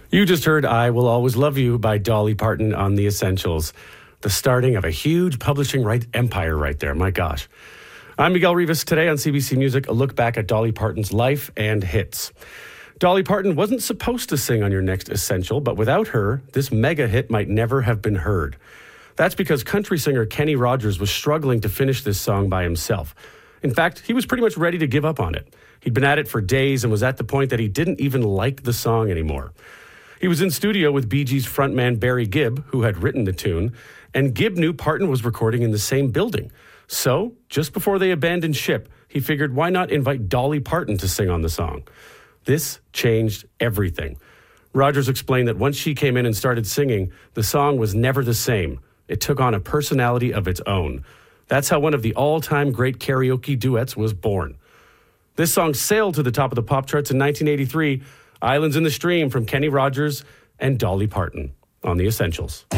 You just heard I Will Always Love You by Dolly Parton on The Essentials. The starting of a huge publishing empire right there. My gosh. I'm Miguel Rivas. Today on CBC Music, a look back at Dolly Parton's life and hits. Dolly Parton wasn't supposed to sing on your next Essential, but without her, this mega hit might never have been heard. That's because country singer Kenny Rogers was struggling to finish this song by himself. In fact, he was pretty much ready to give up on it. He'd been at it for days and was at the point that he didn't even like the song anymore. He was in studio with Bee Gees frontman Barry Gibb, who had written the tune, and Gibb knew Parton was recording in the same building. So, just before they abandoned ship, he figured why not invite Dolly Parton to sing on the song. This changed everything. Rogers explained that once she came in and started singing, the song was never the same. It took on a personality of its own. That's how one of the all-time great karaoke duets was born. This song sailed to the top of the pop charts in 1983, Islands in the Stream from Kenny Rogers and Dolly Parton on The Essentials.